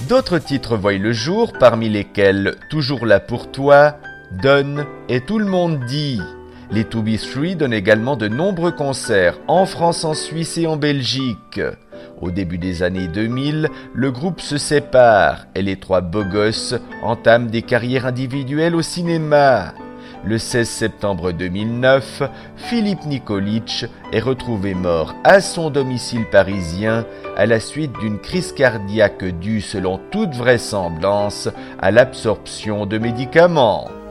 D'autres titres voient le jour, parmi lesquels Toujours là pour toi, Donne et Tout le monde dit. Les To Be Three donnent également de nombreux concerts en France, en Suisse et en Belgique. Au début des années 2000, le groupe se sépare et les trois beaux gosses entament des carrières individuelles au cinéma. Le 16 septembre 2009, Philippe Nikolic est retrouvé mort à son domicile parisien à la suite d'une crise cardiaque due, selon toute vraisemblance, à l'absorption de médicaments.